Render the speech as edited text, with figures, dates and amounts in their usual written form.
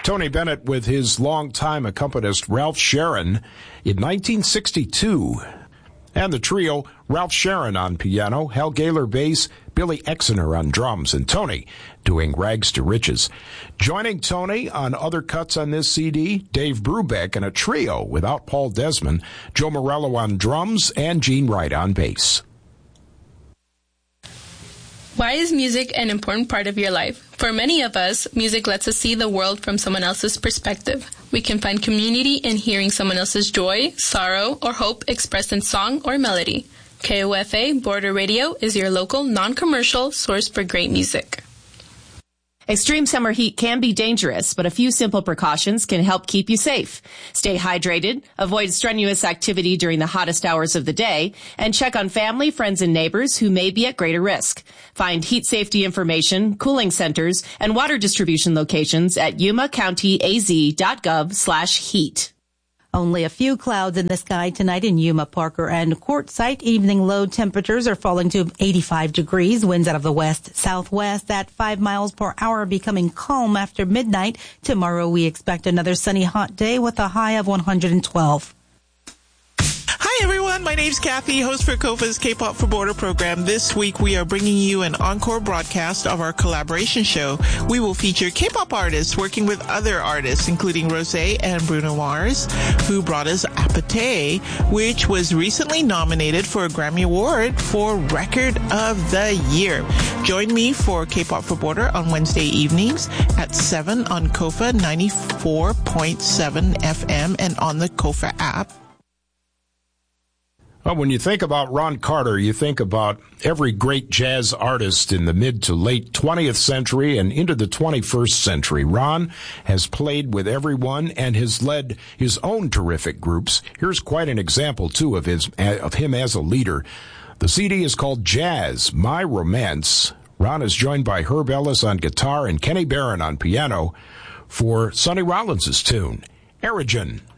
Tony Bennett with his longtime accompanist Ralph Sharon in 1962. And the trio, Ralph Sharon on piano, Hal Gaylor bass, Billy Exner on drums, and Tony doing Rags to Riches. Joining Tony on other cuts on this CD, Dave Brubeck and a trio without Paul Desmond, Joe Morello on drums, and Gene Wright on bass. Why is music an important part of your life? For many of us, music lets us see the world from someone else's perspective. We can find community in hearing someone else's joy, sorrow, or hope expressed in song or melody. KOFA Border Radio is your local, non-commercial source for great music. Extreme summer heat can be dangerous, but a few simple precautions can help keep you safe. Stay hydrated, avoid strenuous activity during the hottest hours of the day, and check on family, friends, and neighbors who may be at greater risk. Find heat safety information, cooling centers, and water distribution locations at yumacountyaz.gov/heat. Only a few clouds in the sky tonight in Yuma, Parker, and Quartzsite. Evening low temperatures are falling to 85 degrees. Winds out of the west-southwest at 5 miles per hour, becoming calm after midnight. Tomorrow we expect another sunny, hot day with a high of 112. Hi everyone, my name's Kathy, host for KOFA's K-Pop for Border program. This week we are bringing you an encore broadcast of our collaboration show. We will feature K-Pop artists working with other artists, including Rosé and Bruno Mars, who brought us Apathy, which was recently nominated for a Grammy Award for Record of the Year. Join me for K-Pop for Border on Wednesday evenings at 7 on KOFA 94.7 FM and on the KOFA app. Well, when you think about Ron Carter, you think about every great jazz artist in the mid to late 20th century and into the 21st century. Ron has played with everyone and has led his own terrific groups. Here's quite an example, too, of him as a leader. The CD is called Jazz, My Romance. Ron is joined by Herb Ellis on guitar and Kenny Barron on piano for Sonny Rollins' tune, Erigen.